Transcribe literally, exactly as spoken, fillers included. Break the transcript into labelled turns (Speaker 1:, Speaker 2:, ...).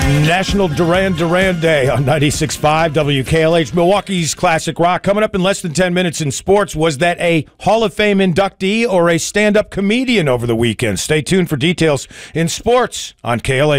Speaker 1: National Duran Duran Day on ninety-six point five W K L H. Milwaukee's Classic Rock. Coming up in less than ten minutes in sports, was that a Hall of Fame inductee or a stand-up comedian over the weekend? Stay tuned for details in sports on K L H.